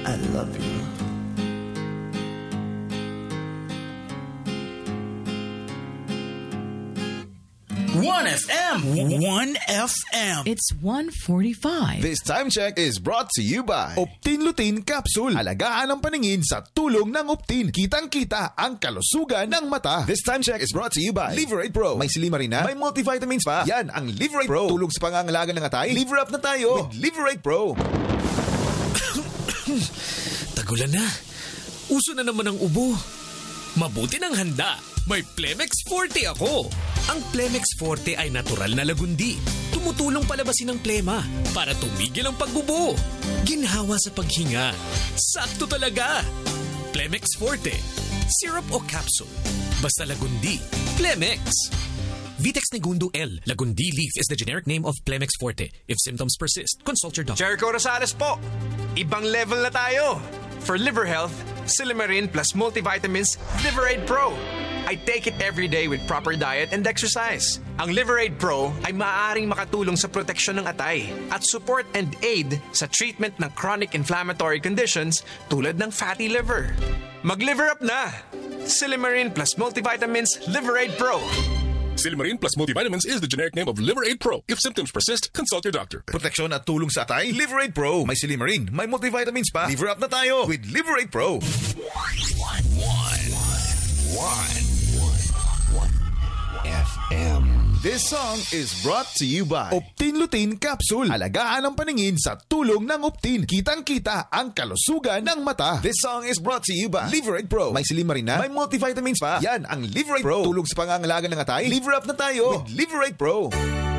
I love you. One FM. It's 1:45. This time check is brought to you by Optin Lutein Capsule. Alagaan ang paningin sa tulong ng Optin. Kitang-kita ang kalusugan ng mata. This time check is brought to you by Liver 8 Pro. May silimarina, may multivitamins pa. Yan ang Liver 8 Pro. Tulong sa pangangalaga ng atay. Liver up na tayo with Liver 8 Pro. Tagulan na. Uso na naman ang ubo. Mabuti ng handa. May Plemex Forte ako. Ang Plemex Forte ay natural na lagundi. Tumutulong palabasin ang plema para tumigil ang pagbubo. Ginhawa sa paghinga. Sakto talaga. Plemex Forte. Syrup o capsule. Basta lagundi. Plemex. Vitex Negundo L. Lagundi leaf is the generic name of Plemex Forte. If symptoms persist, consult your doctor. Jericho Rosales po. Ibang level na tayo. For liver health, Silimarin plus multivitamins Liver 8 Pro. I take it every day with proper diet and exercise. Ang Liver 8 Pro ay maaaring makatulong sa proteksyon ng atay at support and aid sa treatment ng chronic inflammatory conditions tulad ng fatty liver. Mag-liver up na! Silimarin plus multivitamins Liver 8 Pro. Silimarin plus multivitamins is the generic name of Liver 8 Pro. If symptoms persist, consult your doctor. Proteksyon at tulong sa atay. Liver 8 Pro. May silimarin, may multivitamins pa. Liver up na tayo with Liver 8 Pro. One FM. This song is brought to you by Optin Lutein Capsule. Alagaan ang paningin sa tulong ng Optin. Kitang-kita ang kalusugan ng mata. This song is brought to you by Liver 8 Pro. May silimarina, may multivitamins pa. Yan ang Liver 8 Pro. Tulong sa pangangalaga ng atay. Liver up na tayo with Liver 8 Pro.